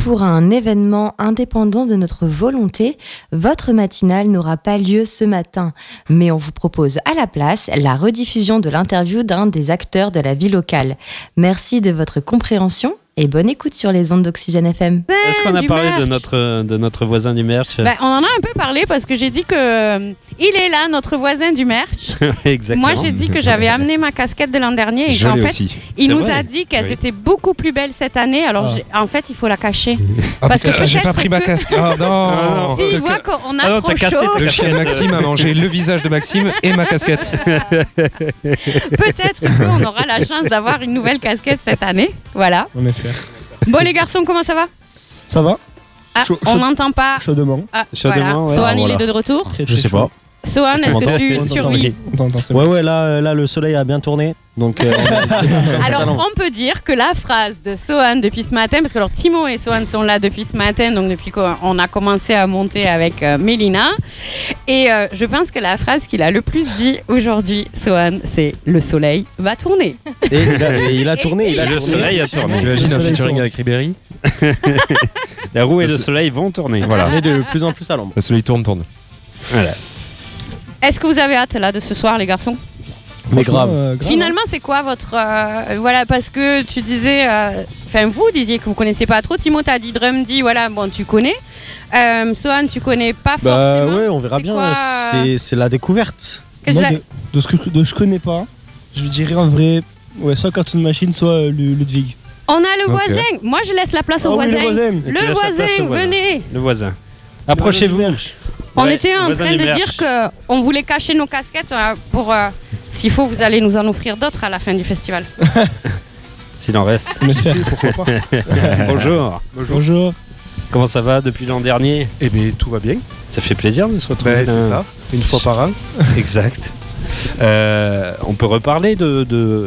pour un événement indépendant de notre volonté, votre matinale n'aura pas lieu ce matin. Mais on vous propose à la place la rediffusion de l'interview d'un des acteurs de la vie locale. Merci de votre compréhension et bonne écoute sur les ondes d'Oxygène FM. Est-ce qu'on a parlé de notre voisin du merch? On en a un peu parlé parce que j'ai dit que il est là, notre voisin du merch. Exactement. Moi, j'ai dit que j'avais amené ma casquette de l'an dernier et qu'en fait, aussi. il C'est nous vrai. a dit qu'elles étaient beaucoup plus belles cette année. Alors, en fait, il faut la cacher. Parce que j'ai pas peut-être pris ma que- casque. Oh non. S'il voit qu'on a Ah non, trop t'as cassé chaud, ta Le chien de Maxime a mangé le visage de Maxime et ma casquette. peut-être qu'on aura la chance d'avoir une nouvelle casquette cette année. Voilà. On espère. Bon, les garçons, comment ça va? Ça va? Ah, Chaud- on chaud- n'entend pas. Chaudement. Ah, Chaudement, ouais. Sohan, Ah, il voilà. est de retour. Très, Je très sais chaud. pas. Sohan, est-ce On que t'entend. tu On survis? t'entend, c'est bon. Ouais, là, le soleil a bien tourné. Donc, Alors, on peut dire que la phrase de Sohan depuis ce matin, parce que alors Timo et Sohan sont là depuis ce matin, donc depuis qu'on a commencé à monter avec Mélina, et je pense que la phrase qu'il a le plus dit aujourd'hui, Sohan, c'est « le soleil va tourner et il a tourné. Il a Le tourné. soleil a tourné. T'imagines Le un soleil featuring tourne. avec Ribéry? La roue et le soleil vont tourner. Voilà. On est de plus en plus à l'ombre. Le soleil tourne. Voilà. ». Est-ce que vous avez hâte là de ce soir, les garçons? Mais Franchement, grave. Finalement, c'est quoi votre... voilà, parce que tu disais... Enfin, vous disiez que vous connaissez pas trop. Timo, t'as dit Drumdy, voilà, bon, tu connais. Sohan, tu connais pas Bah forcément. ouais, on verra C'est bien. quoi, C'est la découverte. que Moi, tu as- de ce que je connais pas, je dirais en vrai, ouais, soit Cartoon Machine, soit Ludwig. On a le Ok. voisin. Moi, je laisse la place au Ah oui, voisin. le voisin. Et tu Le laisses la place voisin, au voisin. venez. Le voisin. Approchez-vous. On Ouais, était en voisin train du de Merch. dire qu'on voulait cacher nos casquettes pour... s'il faut, vous allez nous en offrir d'autres à la fin du festival. S'il en reste. On espère, pourquoi pas. Bonjour. Bonjour. Comment ça va depuis l'an dernier? Eh bien, tout va bien. Ça fait plaisir de se retrouver. Ben, c'est là. ça. Une fois par an. Exact. On peut reparler de